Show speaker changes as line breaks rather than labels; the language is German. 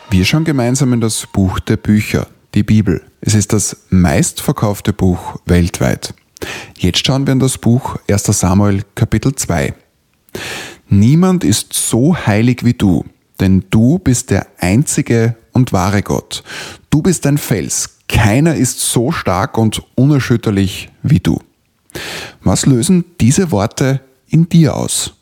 Wir schauen gemeinsam in das Buch der Bücher, die Bibel. Es ist das meistverkaufte Buch weltweit. Jetzt schauen wir in das Buch 1. Samuel Kapitel 2. Niemand ist so heilig wie du, denn du bist der einzige und wahre Gott. Du bist ein Fels. Keiner ist so stark und unerschütterlich wie du. Was lösen diese Worte in dir aus?